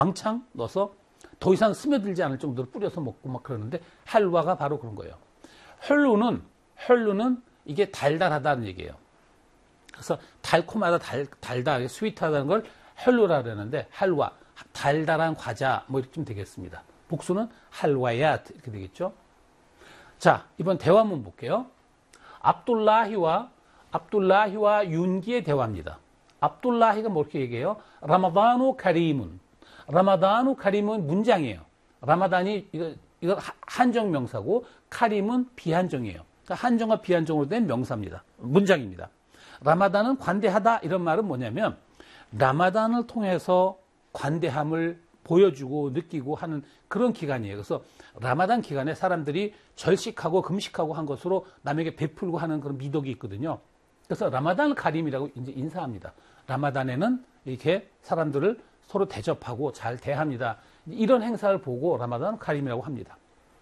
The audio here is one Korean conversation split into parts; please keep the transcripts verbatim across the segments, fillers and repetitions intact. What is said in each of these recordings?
왕창 넣어서 더 이상 스며들지 않을 정도로 뿌려서 먹고 막 그러는데 할와가 바로 그런 거예요. 헐루는 헐루는 이게 달달하다는 얘기예요. 그래서 달콤하다, 달, 달다, 스위트하다는 걸 헐루라 그러는데 할와, 달달한 과자 뭐 이렇게 좀 되겠습니다. 복수는 할와얏 이렇게 되겠죠. 자, 이번 대화문 볼게요. 압둘라히와 압둘라히와 윤기의 대화입니다. 압둘라히가 뭐 이렇게 얘기해요? 라마다누 카리문. 라마다누 카리문 문장이에요. 라마단이 이거, 이거 한정 명사고 카림은 비한정이에요. 그러니까 한정과 비한정으로 된 명사입니다. 문장입니다. 라마단은 관대하다 이런 말은 뭐냐면 라마단을 통해서 관대함을 보여주고 느끼고 하는 그런 기간이에요. 그래서 라마단 기간에 사람들이 절식하고 금식하고 한 것으로 남에게 베풀고 하는 그런 미덕이 있거든요. 그래서 라마단 카림이라고 이제 인사합니다. 라마단에는 이렇게 사람들을 서로 대접하고 잘 대합니다. 이런 행사를 보고 라마단 카림이라고 합니다.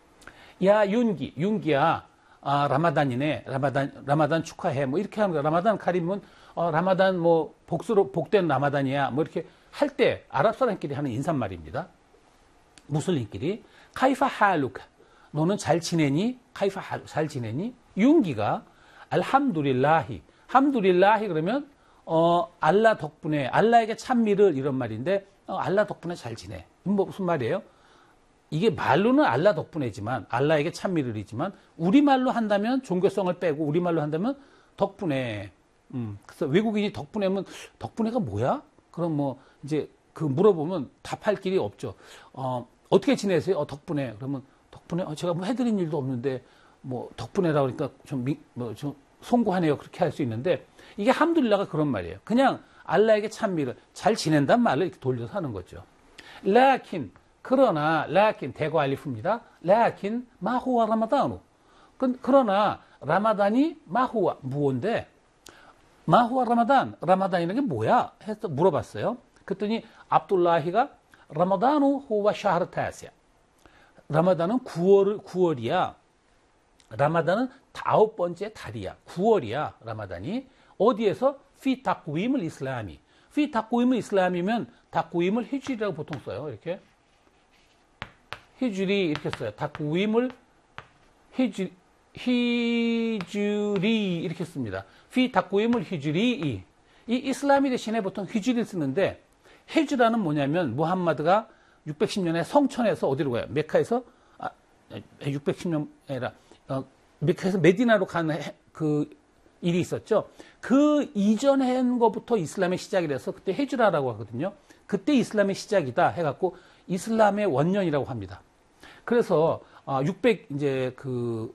야 윤기, 윤기야, 아, 라마단이네, 라마단, 라마단 축하해, 뭐 이렇게 하는 거야. 라마단 카림은 어, 라마단 뭐 복수로 복된 라마단이야, 뭐 이렇게 할 때 아랍 사람끼리 하는 인사말입니다. 무슬림끼리 카이파 할루카, 너는 잘 지내니? 카이파 할루, 잘 지내니? 윤기가 알함두릴라히, 함두릴라히 그러면 어, 알라 덕분에, 알라에게 찬미를 이런 말인데, 어, 알라 덕분에 잘 지내. 뭐 무슨 말이에요? 이게 말로는 알라 덕분에지만, 알라에게 찬미를이지만, 우리말로 한다면 종교성을 빼고, 우리말로 한다면 덕분에, 음, 그래서 외국인이 덕분에면, 덕분에가 뭐야? 그럼 뭐, 이제 그 물어보면 답할 길이 없죠. 어, 어떻게 지내세요? 어, 덕분에. 그러면 덕분에, 어, 제가 뭐 해드린 일도 없는데, 뭐, 덕분에라고 그러니까 좀, 미, 뭐, 좀, 송구하네요. 그렇게 할 수 있는데 이게 함둘라가 그런 말이에요. 그냥 알라에게 찬미를 잘 지낸단 말을 이렇게 돌려서 하는 거죠. 라킨 그러나 라킨 대거 알리프입니다. 라킨 마후와 라마다누 그러나 라마단이 마후와 무언데 마후와 라마단 라마단이라는 게 뭐야? 해서 물어봤어요. 그랬더니 압둘라히가 라마다누 후와 샤흐르 타시야 라마단은 구월, 구월이야. 라마단은 아홉 번째 달이야. 구월이야. 라마단이. 어디에서? 피 타쿠임을 이슬람이. 피 타쿠임을 이슬람이면 타쿠임을 히주리라고 보통 써요. 이렇게. 히주리 이렇게 써요. 타쿠임을 히주, 히주리 이렇게 씁니다. 피 타쿠임을 히주리. 이 이슬람이 대신에 보통 히주리를 쓰는데 히주라는 뭐냐면 무함마드가 육백십 년에 성천에서 어디로 가요? 메카에서 아, 육백십 년 아니라 어, 메카에서 메디나로 가는 그 일이 있었죠. 그 이전에 한 것부터 이슬람의 시작이 돼서 그때 헤주라라고 하거든요. 그때 이슬람의 시작이다 해갖고 이슬람의 원년이라고 합니다. 그래서 어, 육백 이제 그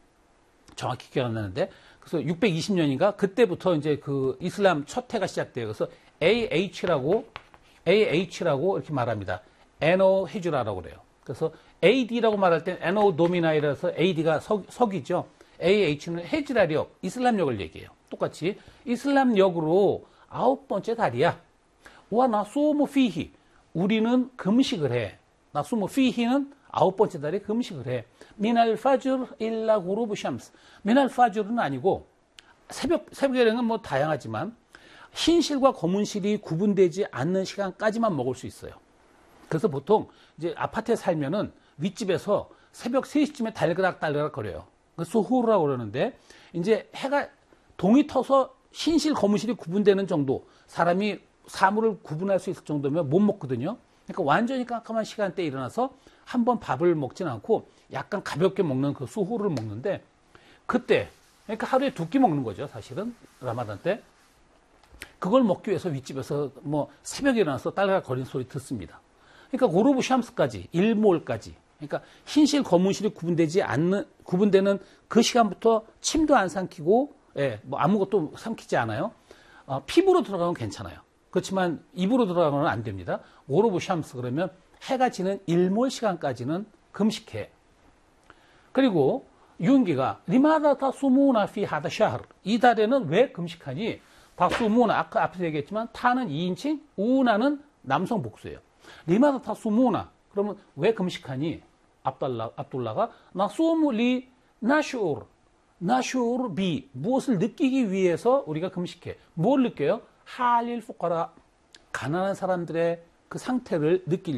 정확히 기억 안 나는데 그래서 육백이십 년인가 그때부터 이제 그 이슬람 첫 해가 시작돼요. 그래서 에이에이치라고 에이에이치라고 이렇게 말합니다. 에노 헤주라라고 그래요. 그래서 에이디라고 말할 땐 에노 도미나이라서 에이디가 석, 석이죠. 에이에이치는 헤지라력, 이슬람력을 얘기해요. 똑같이 이슬람력으로 아홉 번째 달이야. 와 나수무 피히 우리는 금식을 해. 나수무 피히는 아홉 번째 달에 금식을 해. 미날 파주르 일라 구루브 샴스. 미날 파주르는 아니고 새벽 새벽에는 뭐 다양하지만 흰실과 검은실이 구분되지 않는 시간까지만 먹을 수 있어요. 그래서 보통 이제 아파트에 살면은 윗집에서 새벽 세 시쯤에 달그락달그락 거려요. 그 소호르라고 그러는데 이제 해가 동이 터서 흰실 검은실이 구분되는 정도 사람이 사물을 구분할 수 있을 정도면 못 먹거든요. 그러니까 완전히 깜깜한 시간대에 일어나서 한번 밥을 먹지는 않고 약간 가볍게 먹는 그 수호를 먹는데 그때 그러니까 하루에 두 끼 먹는 거죠. 사실은 라마단 때 그걸 먹기 위해서 윗집에서 뭐 새벽에 일어나서 딸그락 거리는 소리 듣습니다. 그러니까 고르브 샴스까지 일몰까지 그러니까 흰실 검은실이 구분되지 않는 구분되는 그 시간부터 침도 안 삼키고 예, 뭐 아무것도 삼키지 않아요. 어, 피부로 들어가면 괜찮아요. 그렇지만 입으로 들어가면 안 됩니다. 고르브 샴스 그러면 해가 지는 일몰 시간까지는 금식해. 그리고 윤기가 리마다 다수무나 피 하다 샤흐 이 달에는 왜 금식하니? 다수무나 아까 앞에서 얘기했지만 타는 이인칭 우나는 남성 복수예요. 리마다 다수무나 그러면 왜 금식하니? 압둘라, 압둘라가 나수무 리 나슈르 나슈르 비 무엇을 느끼기 위해서 우리가 금식해. 뭘 느껴요? 할릴 푸카라 가난한 사람들의 그 상태를 느끼려고